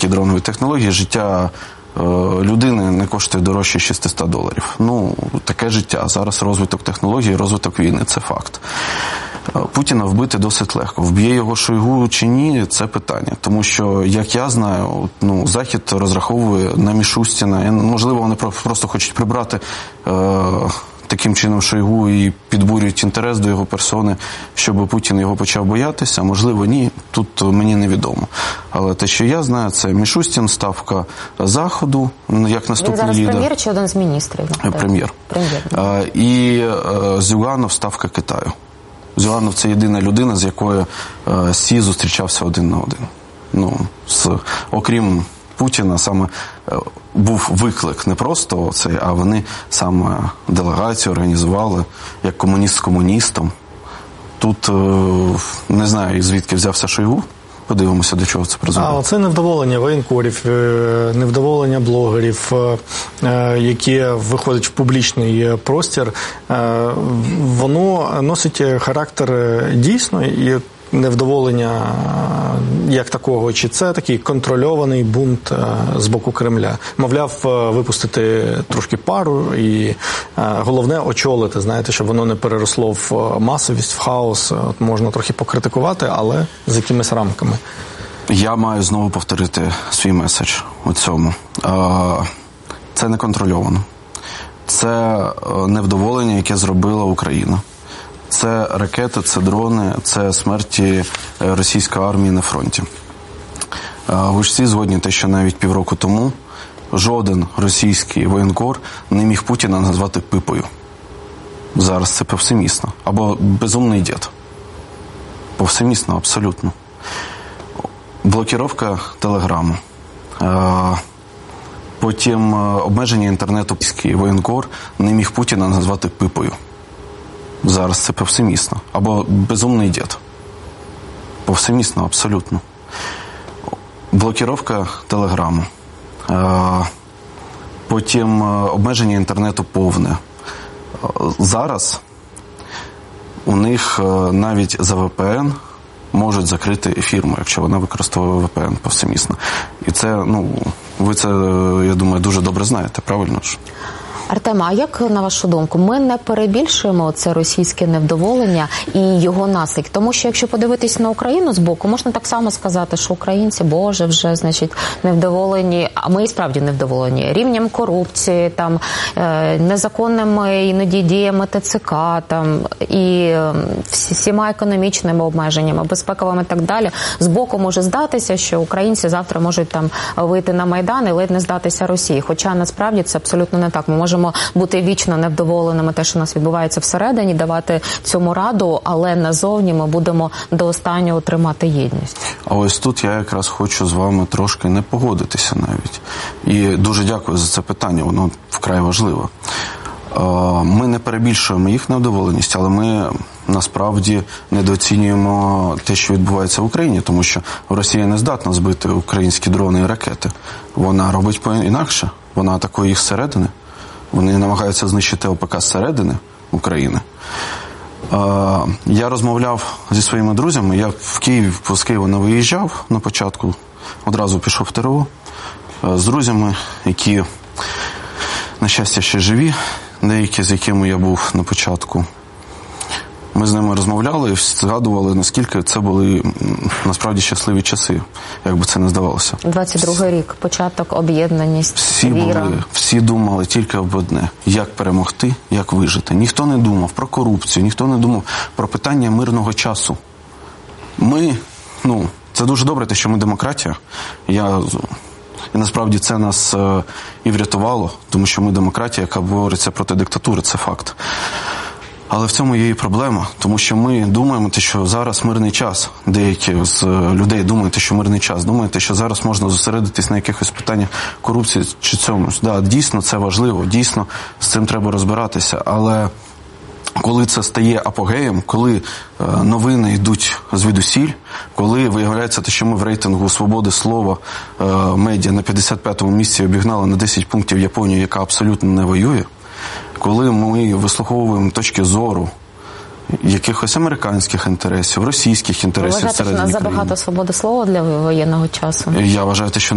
такі дронові технології, життя людини не коштує дорожче $600. Ну, таке життя. Зараз розвиток технологій, розвиток війни – це факт. Путіна вбити досить легко. Вб'є його Шойгу чи ні – це питання. Тому що, як я знаю, Захід розраховує на Мішустіна. Можливо, вони просто хочуть прибрати таким чином Шойгу і підбурюють інтерес до його персони, щоб Путін його почав боятися. Можливо, ні. Тут мені невідомо. Але те, що я знаю, це Мішустін, ставка Заходу, як наступний лідер. Він зараз прем'єр чи один з міністрів? Прем'єр. І Зюганов, ставка Китаю. Зюганов – це єдина людина, з якою Сі зустрічався один на один. Окрім Путіна, саме був виклик не просто цей, а вони саме делегацію організували, як комуніст з комуністом. Тут не знаю, звідки взявся Шойгу. Подивимося, до чого це призвело. А це невдоволення воєнкорів, невдоволення блогерів, які виходять в публічний простір, воно носить характер дійсно і невдоволення як такого, чи це такий контрольований бунт з боку Кремля? Мовляв, випустити трошки пару і головне очолити, знаєте, щоб воно не переросло в масовість, в хаос. От можна трохи покритикувати, але з якимись рамками. Я маю знову повторити свій меседж у цьому. Це не контрольовано. Це невдоволення, яке зробила Україна. Це ракети, це дрони, це смерті російської армії на фронті. Ви ж всі згодні, те, що навіть півроку тому жоден російський воєнкор не міг Путіна назвати пипою. Зараз це повсемісно. Або безумний дід. Повсемісно, абсолютно. Блокіровка телеграму. Потім обмеження інтернету. Воєнкор не міг Путіна назвати пипою. Зараз це повсемісно. Або безумний дід. Повсемісно, абсолютно. Блокіровка телеграму. Потім обмеження інтернету повне. Зараз у них навіть за VPN можуть закрити фірму, якщо вона використовує VPN повсемісно. І це, ви це, я думаю, дуже добре знаєте, правильно ж? Артема, а як, на вашу думку, ми не перебільшуємо це російське невдоволення і його наслідки? Тому що, якщо подивитись на Україну збоку, можна так само сказати, що українці, боже, вже, значить, невдоволені, а ми і справді невдоволені рівнем корупції, там, незаконними іноді діями ТЦК, там, і всіма економічними обмеженнями, безпековими і так далі. Збоку може здатися, що українці завтра можуть там вийти на Майдан і ледь не здатися Росії. Хоча, насправді, це абсолютно не так. Ми можемо бути вічно невдоволеними те, що у нас відбувається всередині, давати цьому раду, але назовні ми будемо до останнього тримати єдність. А ось тут я якраз хочу з вами трошки не погодитися навіть. І дуже дякую за це питання, воно вкрай важливе. Ми не перебільшуємо їх невдоволеність, але ми насправді недооцінюємо те, що відбувається в Україні, тому що Росія не здатна збити українські дрони і ракети. Вона робить інакше, вона атакує їх зсередини. Вони намагаються знищити ОПК зсередини України. Я розмовляв зі своїми друзями, я з Києва не виїжджав на початку, одразу пішов в ТРО, з друзями, які, на щастя, ще живі, деякі, з якими я був на початку. Ми з ними розмовляли і згадували, наскільки це були насправді щасливі часи, як би це не здавалося. 22-й рік, початок, об'єднаність, віра. Всі думали тільки об одне – як перемогти, як вижити. Ніхто не думав про корупцію, ніхто не думав про питання мирного часу. Це дуже добре, те, що ми демократія. І насправді це нас і врятувало, тому що ми демократія, яка бореться проти диктатури, це факт. Але в цьому є і проблема, тому що ми думаємо, що зараз мирний час. Деякі з людей думають, що мирний час. Думають, що зараз можна зосередитись на якихось питаннях корупції чи цьому. Да, дійсно, це важливо, дійсно, з цим треба розбиратися. Але коли це стає апогеєм, коли новини йдуть звідусіль, коли виявляється, що ми в рейтингу свободи слова медіа на 55-му місці обігнали на 10 пунктів Японію, яка абсолютно не воює, коли ми вислуховуємо точки зору якихось американських інтересів, російських інтересів всередині країни. Ви вважаєте, що у нас забагато свободи слова для воєнного часу? Я вважаю, що